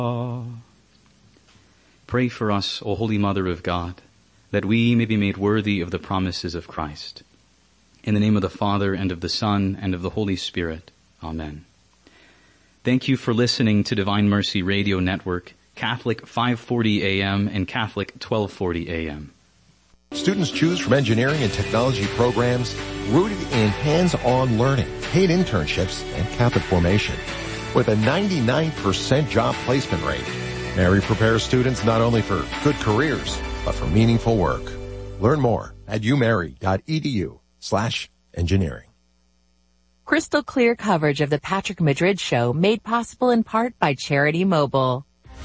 Pray for us, O Holy Mother of God, that we may be made worthy of the promises of Christ. In the name of the Father, and of the Son, and of the Holy Spirit. Amen. Thank you for listening to Divine Mercy Radio Network, Catholic 540 AM and Catholic 1240 AM. Students choose from engineering and technology programs rooted in hands-on learning, paid internships, and Catholic formation. With a 99% job placement rate, Mary prepares students not only for good careers, but for meaningful work. Learn more at umary.edu/engineering. Crystal clear coverage of the Patrick Madrid Show, made possible in part by Charity Mobile.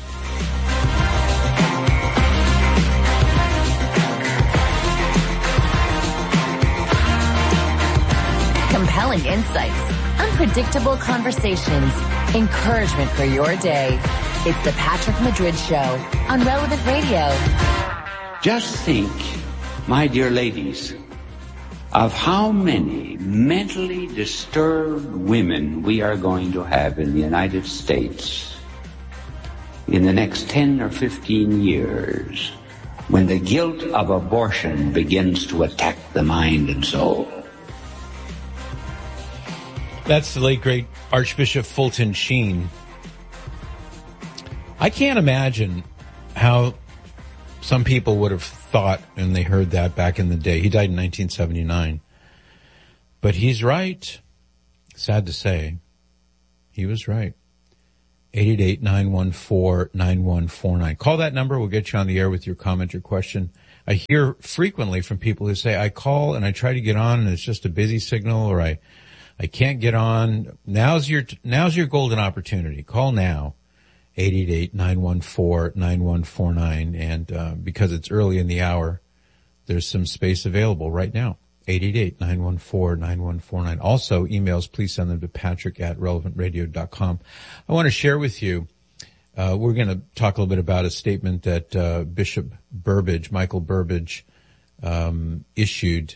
Compelling insights, unpredictable conversations, encouragement for your day. It's the Patrick Madrid Show on Relevant Radio. Just think, my dear ladies, of how many mentally disturbed women we are going to have in the United States in the next 10 or 15 years when the guilt of abortion begins to attack the mind and soul. That's the late, great Archbishop Fulton Sheen. I can't imagine how some people would have thought when they heard that back in the day. He died in 1979. But he's right. Sad to say. He was right. 888-914-9149. Call that number. We'll get you on the air with your comment or question. I hear frequently from people who say, I call and I try to get on and it's just a busy signal, or I can't get on. Now's your golden opportunity. Call now. 888-914-9149. And because it's early in the hour, there's some space available right now. 888-914-9149. Also, emails, please send them to patrick@relevantradio.com. I want to share with you, we're going to talk a little bit about a statement that Bishop Burbidge, Michael Burbidge, issued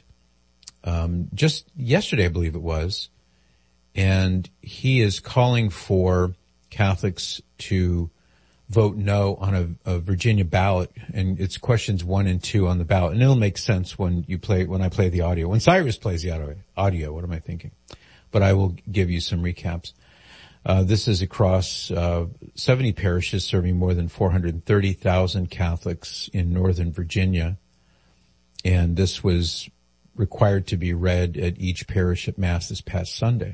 just yesterday, I believe it was. And he is calling for Catholics to vote no on a Virginia ballot, and it's questions 1 and 2 on the ballot. And it'll make sense when I play the audio. When Cyrus plays the audio, what am I thinking? But I will give you some recaps. This is across 70 parishes serving more than 430,000 Catholics in Northern Virginia. And this was required to be read at each parish at Mass this past Sunday.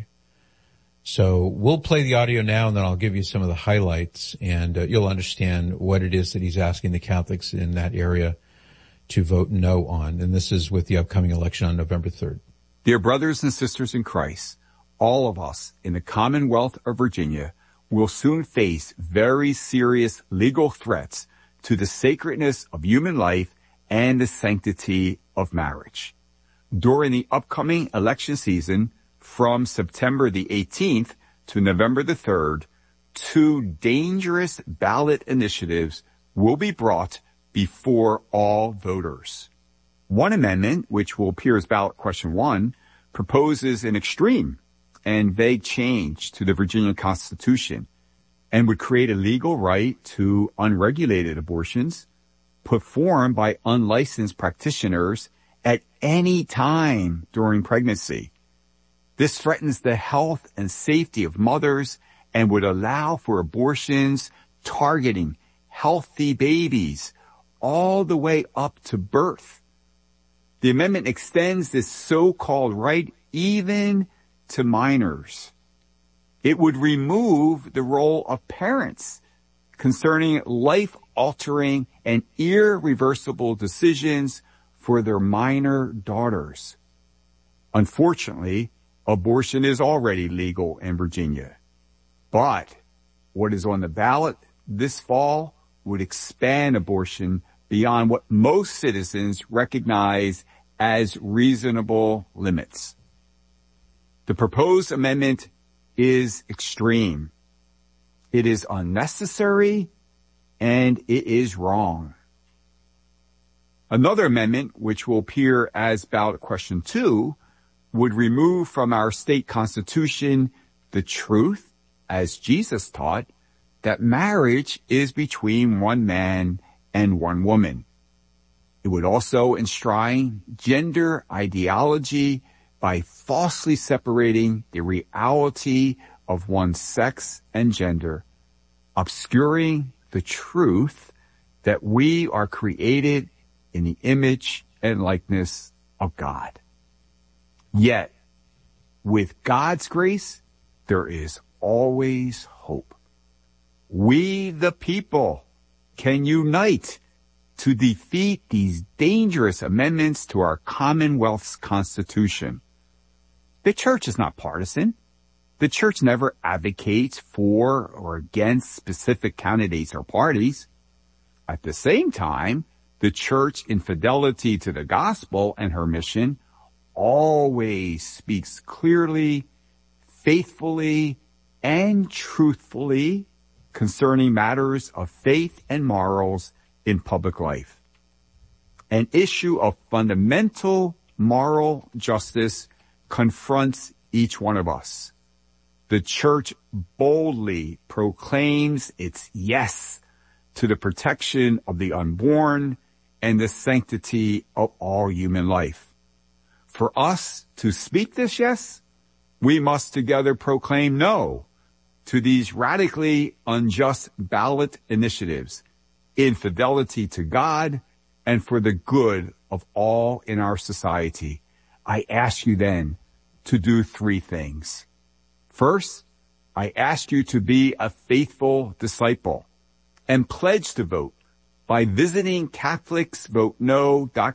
So we'll play the audio now, and then I'll give you some of the highlights, and you'll understand what it is that he's asking the Catholics in that area to vote no on. And this is with the upcoming election on November 3rd. Dear brothers and sisters in Christ, all of us in the Commonwealth of Virginia will soon face very serious legal threats to the sacredness of human life and the sanctity of marriage. During the upcoming election season, from September the 18th to November the 3rd, 2 dangerous ballot initiatives will be brought before all voters. One amendment, which will appear as ballot question 1, proposes an extreme and vague change to the Virginia Constitution and would create a legal right to unregulated abortions performed by unlicensed practitioners at any time during pregnancy. This threatens the health and safety of mothers and would allow for abortions targeting healthy babies all the way up to birth. The amendment extends this so-called right even to minors. It would remove the role of parents concerning life-altering and irreversible decisions for their minor daughters. Unfortunately, abortion is already legal in Virginia. But what is on the ballot this fall would expand abortion beyond what most citizens recognize as reasonable limits. The proposed amendment is extreme. It is unnecessary and it is wrong. Another amendment, which will appear as ballot question 2, would remove from our state constitution the truth, as Jesus taught, that marriage is between one man and one woman. It would also enshrine gender ideology by falsely separating the reality of one's sex and gender, obscuring the truth that we are created in the image and likeness of God. Yet, with God's grace, there is always hope. We, the people, can unite to defeat these dangerous amendments to our Commonwealth's Constitution. The church is not partisan. The church never advocates for or against specific candidates or parties. At the same time, the church, in fidelity to the gospel and her mission, always speaks clearly, faithfully, and truthfully concerning matters of faith and morals in public life. An issue of fundamental moral justice confronts each one of us. The church boldly proclaims its yes to the protection of the unborn and the sanctity of all human life. For us to speak this yes, we must together proclaim no to these radically unjust ballot initiatives in fidelity to God and for the good of all in our society. I ask you then to do three things. First, I ask you to be a faithful disciple and pledge to vote by visiting CatholicsVoteNo.com